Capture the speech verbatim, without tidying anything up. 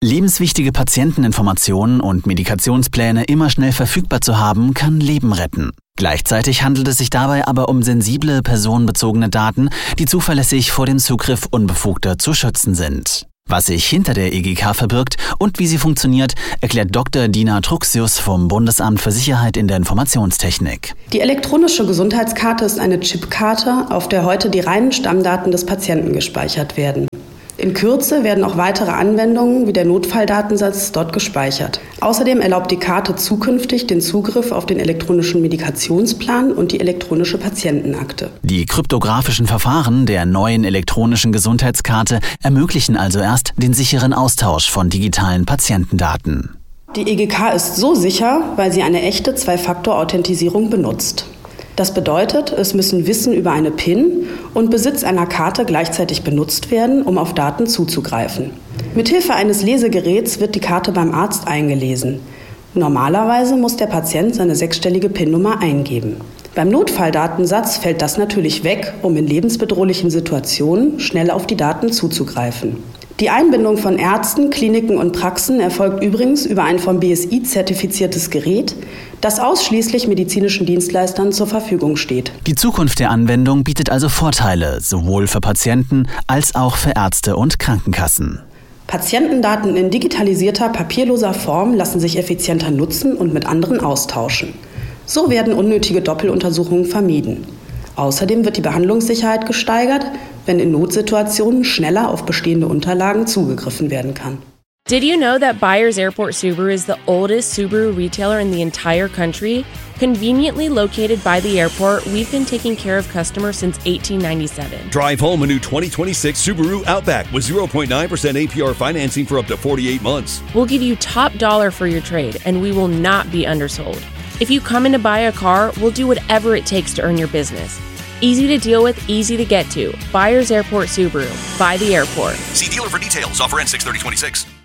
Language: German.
Lebenswichtige Patienteninformationen und Medikationspläne immer schnell verfügbar zu haben, kann Leben retten. Gleichzeitig handelt es sich dabei aber um sensible, personenbezogene Daten, die zuverlässig vor dem Zugriff Unbefugter zu schützen sind. Was sich hinter der E G K verbirgt und wie sie funktioniert, erklärt Doktor Dina Truxius vom Bundesamt für Sicherheit in der Informationstechnik. Die elektronische Gesundheitskarte ist eine Chipkarte, auf der heute die reinen Stammdaten des Patienten gespeichert werden. In Kürze werden auch weitere Anwendungen wie der Notfalldatensatz dort gespeichert. Außerdem erlaubt die Karte zukünftig den Zugriff auf den elektronischen Medikationsplan und die elektronische Patientenakte. Die kryptografischen Verfahren der neuen elektronischen Gesundheitskarte ermöglichen also erst den sicheren Austausch von digitalen Patientendaten. Die E G K ist so sicher, weil sie eine echte Zwei-Faktor-Authentisierung benutzt. Das bedeutet, es müssen Wissen über eine PIN und Besitz einer Karte gleichzeitig benutzt werden, um auf Daten zuzugreifen. Mithilfe eines Lesegeräts wird die Karte beim Arzt eingelesen. Normalerweise muss der Patient seine sechsstellige PIN-Nummer eingeben. Beim Notfalldatensatz fällt das natürlich weg, um in lebensbedrohlichen Situationen schnell auf die Daten zuzugreifen. Die Einbindung von Ärzten, Kliniken und Praxen erfolgt übrigens über ein vom B S I zertifiziertes Gerät, das ausschließlich medizinischen Dienstleistern zur Verfügung steht. Die Zukunft der Anwendung bietet also Vorteile, sowohl für Patienten als auch für Ärzte und Krankenkassen. Patientendaten in digitalisierter, papierloser Form lassen sich effizienter nutzen und mit anderen austauschen. So werden unnötige Doppeluntersuchungen vermieden. Außerdem wird die Behandlungssicherheit gesteigert, wenn in Notsituationen schneller auf bestehende Unterlagen zugegriffen werden kann. Did you know that Byers Airport Subaru is the oldest Subaru retailer in the entire country? Conveniently located by the airport, we've been taking care of customers since eighteen ninety-seven. Drive home a new twenty twenty-six Subaru Outback with zero point nine percent A P R financing for up to forty-eight months. We'll give you top dollar for your trade, and we will not be undersold. If you come in to buy a car, we'll do whatever it takes to earn your business. Easy to deal with, easy to get to. Byers Airport Subaru. By the airport. See dealer for details. Offer ends six thirty twenty-six.